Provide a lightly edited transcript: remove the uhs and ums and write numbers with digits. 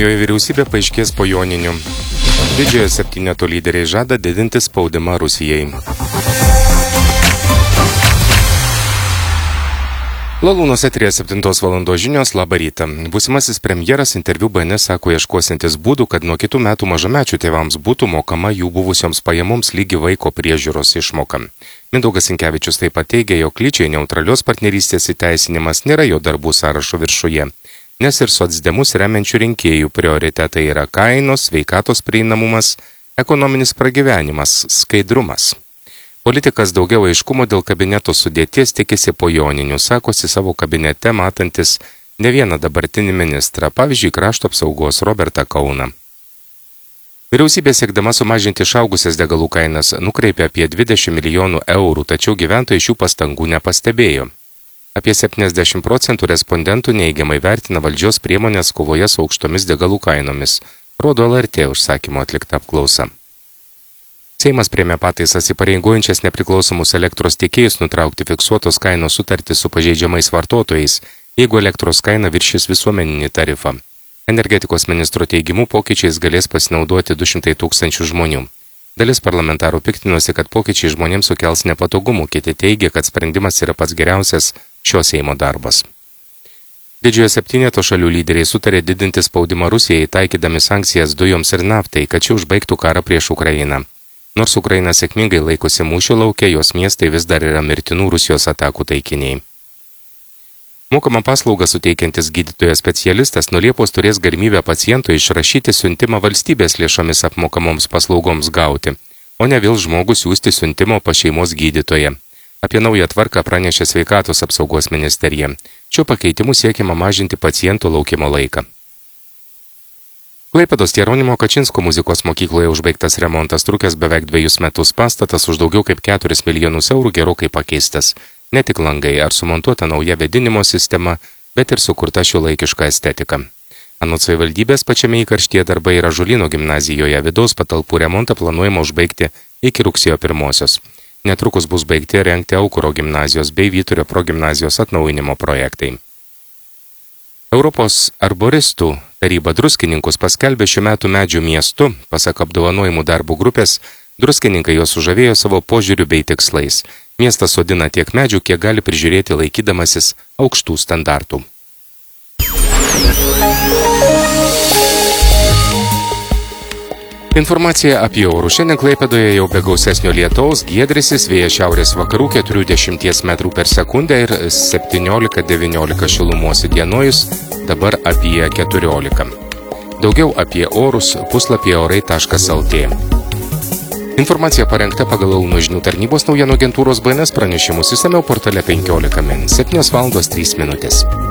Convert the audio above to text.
Naujoji vyriausybė paaiškės po joninių. Didžiojo septyneto lyderiai žada didinti spaudimą Rusijai. Lalūnos eteryje 7 valandos žinios, labą rytą. Būsimasis premjeras interviu BNS sako ieškosiantis būdų, kad nuo kitų metų mažamečių tėvams būtų mokama jų buvusioms pajamoms lygi vaiko priežiūros išmoka. Mindaugas Sinkevičius taip pat teigia, jog lyčiai neutralios partnerystės įteisinimas nėra jo darbų sąrašo viršuje, nes ir socdemus remiančių rinkėjų prioritetai yra kainos, sveikatos prieinamumas, ekonominis pragyvenimas, skaidrumas. Politikas daugiau aiškumo dėl kabineto sudėties tikisi po joninių, sakosi savo kabinete matantis ne vieną dabartinį ministrą, pavyzdžiui, krašto apsaugos Robertą Kauną. Vyriausybė siekdama sumažinti išaugusias degalų kainas nukreipė apie 20 milijonų eurų, tačiau gyventojai šių pastangų nepastebėjo. Apie 70% respondentų neigiamai vertina valdžios priemonės kovoje su aukštomis degalų kainomis, rodo LRT užsakymo atlikta apklausa. Seimas priėmė pataisas įpareigojančias nepriklausomus elektros tiekėjus nutraukti fiksuotos kainos sutartį su pažeidžiamais vartotojais, jeigu elektros kaina viršys visuomeninį tarifą. Energetikos ministro teigimu pokyčiais galės pasinaudoti 200 000 žmonių. Dalis parlamentarų piktinosi, kad pokyčiai žmonėms sukels nepatogumų, kiti teigia, kad sprendimas yra pats geriausias šio Seimo darbas. Didžiojo septyneto šalių lyderiai sutarė didinti spaudimą Rusijai, taikydami sankcijas dujoms ir naftai, kad ši užbaigtų karą prieš Ukrainą. Nors Ukraina sėkmingai laikosi mūšio lauke, jos miestai vis dar yra mirtinų Rusijos atakų taikiniai. Mokamą paslaugą suteikiantis gydytojas specialistas nuo Liepos turės galimybę pacientui išrašyti siuntimą valstybės lėšomis apmokamoms paslaugoms gauti, o ne vėl žmogų siųsti siuntimo pas šeimos gydytoją. Apie naują tvarką pranešė Sveikatos apsaugos ministerija. Šiuo pakeitimu siekiama mažinti pacientų laukimo laiką. Klaipėdos Jeronimo Kačinsko muzikos mokykloje užbaigtas remontas, trukęs beveik 2 metus, pastatas už daugiau kaip 4 milijonus eurų gerokai pakeistas. Ne tik langai ar sumontuota nauja vėdinimo sistema, bet ir sukurta šiuolaikiška estetika. Anot savivaldybės pačiame įkarštyje darbai yra Ąžuolyno gimnazijoje, vidaus patalpų remontą planuojama užbaigti iki rugsėjo 1. Netrukus bus baigti rengti Aukuro gimnazijos bei Vyturio progimnazijos atnaujinimo projektai. Europos arboristų taryba Druskininkus paskelbė šių metų medžių miestu, pasak apdovanojimų darbų grupės, druskininkai juos sužavėjo savo požiūriu bei tikslais. Miestas sodina tiek medžių, kiek gali prižiūrėti laikydamasis aukštų standartų. Informacija apie orus. Šiandien Klaipėdoje jau be gausesnio lietaus, giedrisis, vėjas šiaurės vakarų 40 metrų per sekundę ir 17-19 šilumos įdienojus, dabar apie 14. Daugiau apie orus puslapyje orai.lt. Informacija parengta pagal Lalūnų žinių tarnybos naujienų agentūros BNS pranešimus išsamiau portale 15 min. 7 valandos 3 minutės.